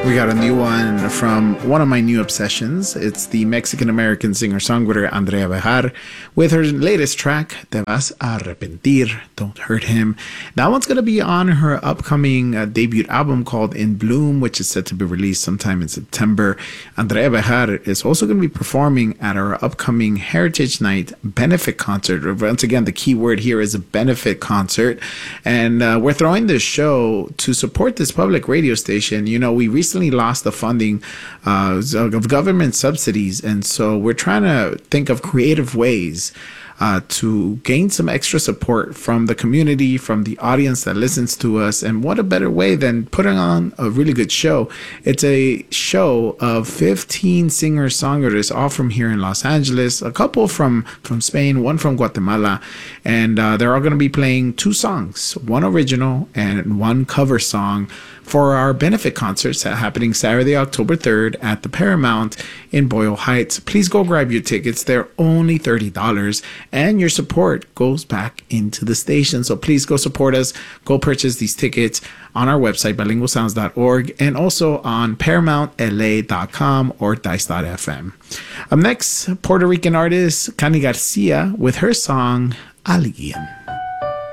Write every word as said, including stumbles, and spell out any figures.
We got a new one from one of my new obsessions. It's the Mexican-American singer-songwriter Andrea Bejar with her latest track, Te Vas a Arrepentir, Don't Hurt Him. That one's going to be on her upcoming uh, debut album called In Bloom, which is set to be released sometime in September. Andrea Bejar is also going to be performing at our upcoming Heritage Night benefit concert. Once again, the key word here is a benefit concert. And uh, we're throwing this show to support this public radio station. You know, we recently lost the funding uh, of government subsidies, and so we're trying to think of creative ways uh, to gain some extra support from the community, from the audience that listens to us. And what a better way than putting on a really good show. It's a show of fifteen singer-songwriters, all from here in Los Angeles, a couple from, from Spain, one from Guatemala, and uh, they're all going to be playing two songs, one original and one cover song, for our benefit concerts happening Saturday, October third at the Paramount in Boyle Heights. Please go grab your tickets. They're only thirty dollars, and your support goes back into the station. So please go support us. Go purchase these tickets on our website, bilingual sounds dot org, and also on paramount l a dot com or dice dot f m. Up next, Puerto Rican artist Cani Garcia with her song Alguien.